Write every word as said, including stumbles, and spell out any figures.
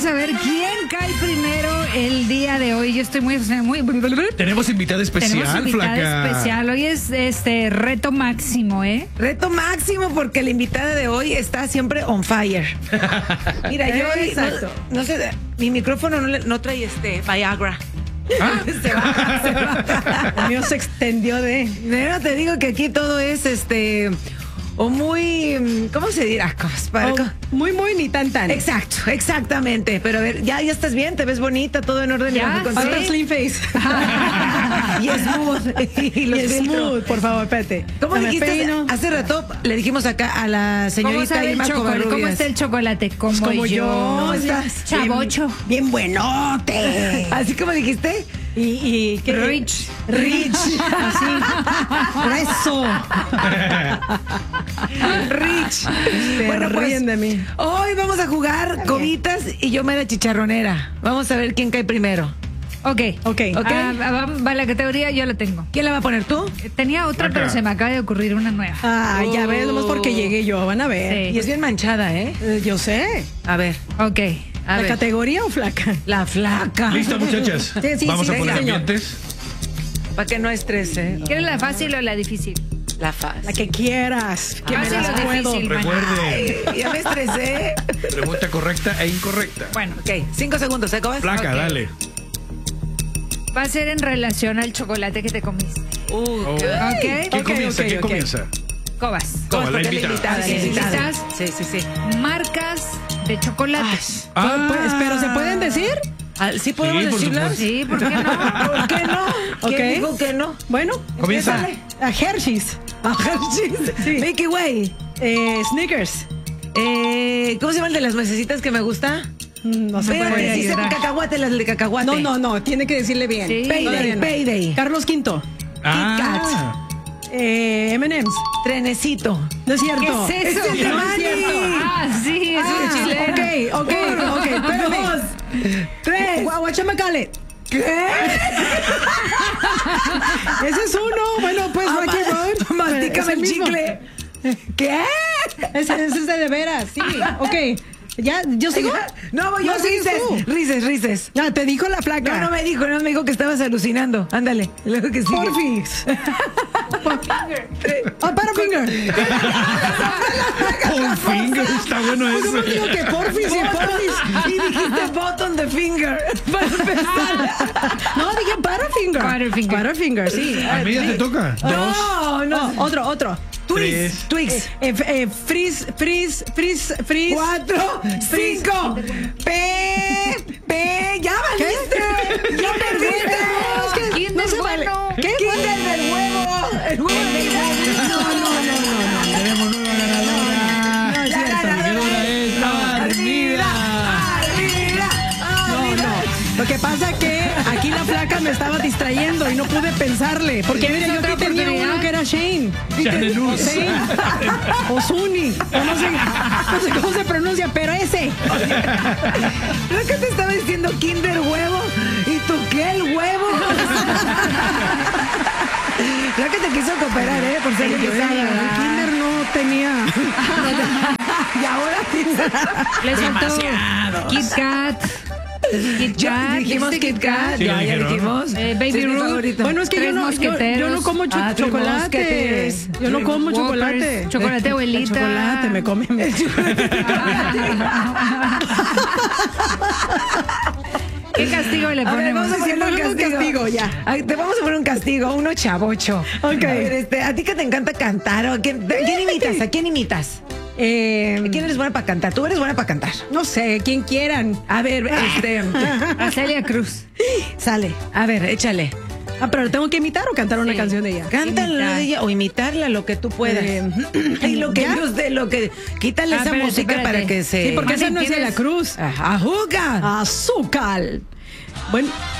a ver quién cae primero el día de hoy. Yo estoy muy... muy... Tenemos invitada especial, Tenemos invitada flaca. especial. Hoy es este reto máximo, ¿eh? Reto máximo porque la invitada de hoy está siempre on fire. Mira, yo hoy, Exacto. no, no sé, mi micrófono no, le- no trae este Viagra. ¿Ah? Se va, se va. El mío se extendió de... Pero te digo que aquí todo es este o muy, ¿cómo se dirá? Cos- para- Oh, muy, muy ni tan tan. Exacto, exactamente. Pero a ver, ya, ya estás bien, te ves bonita, todo en orden. y Ya, bajo control. Falta slim face. Y smooth. Y los Y filtros. smooth, por favor, espérate. ¿Cómo No me dijiste? peino. Hace rato le dijimos acá a la ¿Cómo señorita sabe el Irma chocolate? ¿Cómo Covarrubias. está el chocolate? Como, Como yo. yo, estás Chavocho. Bien buenote. Así como dijiste. Y, y ¿qué? Rich. Rich. Así. Grueso. Rich. Se Bueno, pues, ríen de mí. hoy vamos a jugar cobitas y yo me la chicharronera. Vamos a ver quién cae primero. Ok. Ok. Ok. Ah, va, va la categoría, yo la tengo. ¿Quién la va a poner tú? Tenía otra, Flaca. pero se me acaba de ocurrir una nueva. Ah, ya ves, nomás porque llegué yo. Van a ver. Sí. Y es bien manchada, ¿eh? Eh, yo sé. A ver, Ok. a ¿La ver. categoría o flaca? La flaca. ¿Listo, muchachas? Sí, sí, Vamos sí, a poner señor. ambientes. Para que no estrese. ¿Quieres la fácil o la difícil? La faz. La que quieras. Que me Fácil las o puedo. difícil, man. Recuerde, Ay, ya me estresé. pregunta correcta e incorrecta. Bueno, Ok, cinco segundos, ¿eh? ¿Cómo es? Flaca, ok. dale. va a ser en relación al chocolate que te comiste. Uh, Oh. qué- Ok. ¿Quién Ok, comienza? ok, ¿Quién ok. comienza? Cobas. Como la porque invitada. la Sí, invitada. ¿listas? Sí, sí, sí. Marcas de chocolates. Ah. Pues, pero ¿se pueden decir? Ah, ¿Sí podemos Sí, por decirlas? supuesto. Sí, ¿por qué no? ¿Por qué no? Ok. ¿Quién dijo que no? Bueno. Comienza. empiézale. A Hershey's. A Hershey's. Sí. Milky Way. Eh, Snickers. Eh, ¿Cómo se llama el de las nuecesitas que me gusta? Mm, No se Espérate, puede. sí, ayudar. de cacahuate, las de cacahuate. No, no, no. Tiene que decirle bien. Sí. Payday, Todavía no. Payday. Carlos Quinto. Ah. Eh, M and M's. Trenecito. No es cierto. ¿Qué es eso? No es Mani. cierto. Ah, sí, es Ah, un chileno. ok, ok, ok. Espérame. Dos. Tres. Gua- Guachamacalet. ¿Qué? Ese es uno. Bueno, pues Ah, Rocky ma- Road. Mastícame Es el mismo. chicle. ¿Qué? Ese, ese es de, de veras, sí. Ok. Ya, ¿yo sigo? No, voy yo, No, sigues Rices. tú. Rices, Rices. Ya, te dijo la flaca. No, no me dijo, no me dijo que estabas alucinando. Ándale, luego que sigue. Porfis. Ah, Butterfinger. Con finger, está bueno Pues yo eso. digo que porfis y porfis. Y dijiste bottom the finger. Para empezar. No, dije Butterfinger. Butterfinger. Butterfinger, sí. A mí ya te toca. Dos. No, no. Oh, otro, otro. Twix. Tres. Twix. Eh, eh, frizz, frizz, frizz, frizz. Cuatro, cinco. P, P, ya valiste. Ya perdiste. Es que Kinder no se bueno. vale. ¿Qué? Kinder del huevo. El huevo del huevo. No, no, no, no, no. Tenemos nueva ganadora. No es La cierto. ganadora es Armida. Armida. No, no. Lo que pasa que aquí la flaca me estaba distrayendo y no pude pensarle. Porque mira, yo otra aquí tenía oportunidad? uno que era Shane. Shane O Luz. Shane. O Suni. O no sé, no sé cómo se pronuncia, pero ese. Lo que te estaba diciendo Kinder huevo. ¿Y tú qué el huevo? Lo que te quiso cooperar, ¿eh? Por ser Yo, invitada. el Kinder no tenía. Y ahora sí. Le faltó Kit Kat. Kit Ya Kat. dijimos ¿dijiste Kit Kat. Sí, Ya, lo ya dijeron. dijimos. Eh, Baby Sí, es mi Ruth. favorito. Bueno, es que yo Tres no, yo, mosqueteros. yo no como cho- Ah, tres chocolate. mosqueteros. Yo no como Whoppers, chocolate. chocolate El abuelita. chocolate me come. ¿Qué castigo le A ver, ponemos? vamos a poner un ponemos un castigo. castigo, ya. Ay, te vamos a poner un castigo, uno chavocho. Ok. A ver, este, ¿a ti que te encanta cantar? ¿O quién, ¿a quién imitas? ¿A quién imitas? Eh, ¿A quién eres buena para cantar? Tú eres buena para cantar. no sé, quien quieran. A ver, este, A Celia Cruz. Sale. a ver, échale. Ah, pero ¿tengo que imitar o cantar una Sí. canción de ella? Cántala Imitar. de ella o imitarla lo que tú puedas. Eh, Ay, lo que ¿ya? Dios de lo que quítale Ah, esa espérate, música espérate. para que se Sí, porque esa no es de ¿tienes? la cruz. Ajá, ¡Ajuca! Azúcar. Bueno,